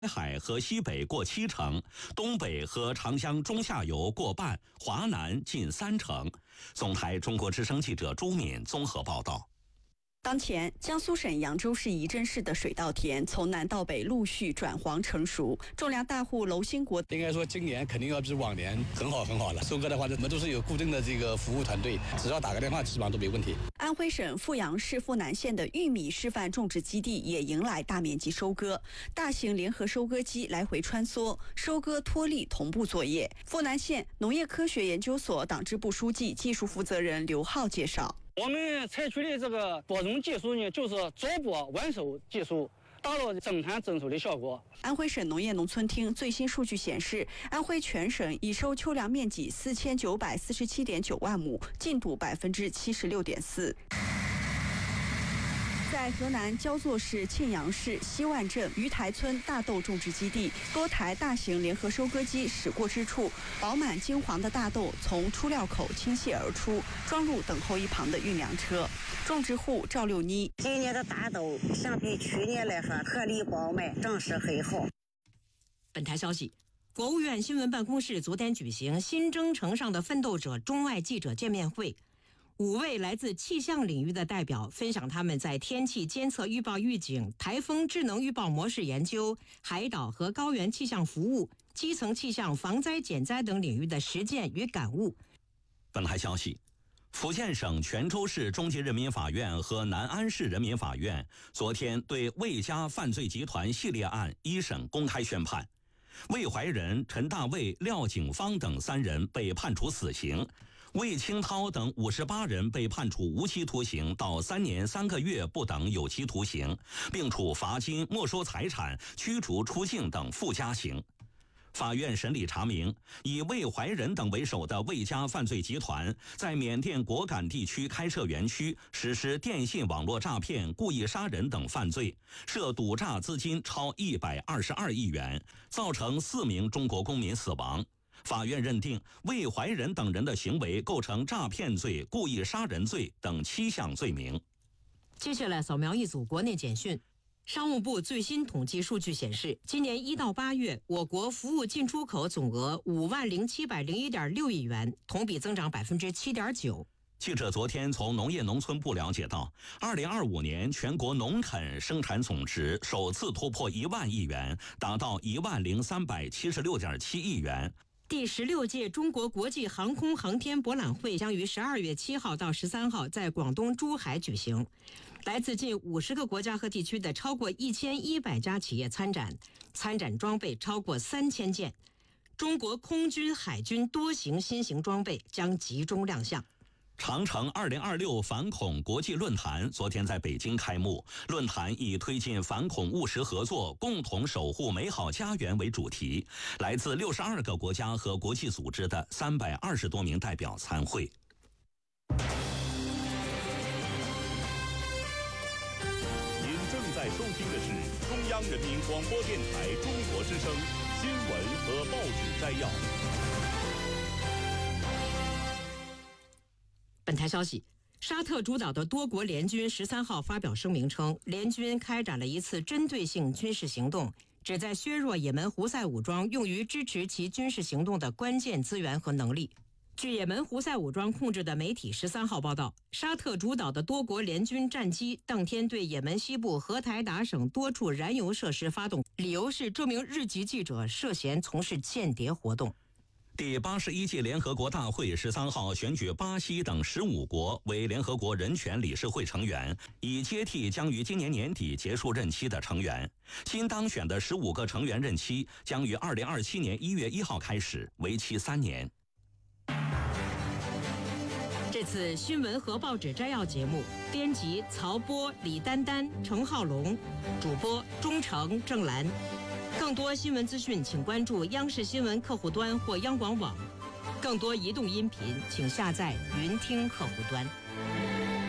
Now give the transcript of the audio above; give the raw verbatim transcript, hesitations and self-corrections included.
海和西北过七成，东北和长江中下游过半，华南近三成。总台中国之声记者朱敏综合报道。 当前，江苏省扬州市仪征市的水稻田从南到北陆续转黄成熟。种粮大户娄兴国应该说，今年肯定要比往年很好很好了。收割的话，我们都是有固定的这个服务团队，只要打个电话，基本上都没问题。 安徽省阜阳市阜南县的玉米示范种植基地也迎来大面积收割，大型联合收割机来回穿梭，收割脱粒同步作业。阜南县农业科学研究所党支部书记、技术负责人刘浩介绍。 我们采取的这个播种技术呢，就是早播晚收技术，达到增产增收的效果。 安徽省农业农村厅最新数据显示，安徽全省已收秋粮面积四千九百四十七点九万亩，进度百分之七十六点四。在河南焦作市沁阳市西万镇鱼台村大豆种植基地，多台大型联合收割机驶过之处，饱满金黄的大豆从出料口倾泻而出，装入等候一旁的运粮车。种植户赵六妮： 今年的大豆相比去年来说，颗粒饱满，长势很好。 本台消息，国务院新闻办公室昨天举行新征程上的奋斗者中外记者见面会。五位来自气象领域的代表分享他们在天气监测预报预警、台风智能预报模式研究、海岛和高原气象服务、基层气象防灾减灾等领域的实践与感悟。 本台消息，福建省泉州市中级人民法院和南安市人民法院昨天对魏家犯罪集团系列案一审公开宣判，魏怀仁、陈大卫、廖景芳等三人被判处死刑，魏清涛等五十八人被判处无期徒刑到三年三个月不等有期徒刑，并处罚金、没收财产、驱逐出境等附加刑。法院审理查明，以魏怀仁等为首的魏家犯罪集团在缅甸果敢地区开设园区，实施电信网络诈骗、故意杀人等犯罪，涉赌诈资金超一百二十二亿元，造成四名中国公民死亡。法院认定魏怀仁等人的行为构成诈骗罪、故意杀人罪等七项罪名。 接下来扫描一组国内简讯。商务部最新统计数据显示，今年一到八月，我国服务进出口总额五万零七百零一点六亿元，同比增长百分之七点九。 记者昨天从农业农村部了解到，二零二五年全国农垦生产总值首次突破一万亿元，达到一万零三百七十六点七亿元。 第十六届中国国际航空航天博览会将于十二月七号到十三号在广东珠海举行，来自近五十个国家和地区的超过一千一百家企业参展，参展装备超过三千件。中国空军、海军多型新型装备将集中亮相。 长城二零二六反恐国际论坛昨天在北京开幕，论坛以推进反恐务实合作，共同守护美好家园为主题，来自六十二个国家和国际组织的三百二十多名代表参会。 您正在收听的是中央人民广播电台中国之声新闻和报纸摘要。 本台消息，沙特主导的多国联军十三号发表声明称，联军开展了一次针对性军事行动，旨在削弱也门胡塞武装用于支持其军事行动的关键资源和能力。据也门胡塞武装控制的媒体十三号报道，沙特主导的多国联军战机当天对也门西部荷台达省多处燃油设施发动，理由是这名日籍记者涉嫌从事间谍活动。 第八十一届联合国大会十三号选举巴西等十五国为联合国人权理事会成员，以接替将于今年年底结束任期的成员。新当选的十五个成员任期将于二零二七年一月一号开始，为期三年。 这次新闻和报纸摘要节目，编辑曹波、李丹丹、程浩龙，主播钟诚、郑兰。更多新闻资讯，请关注央视新闻客户端或央广网。更多移动音频，请下载云听客户端。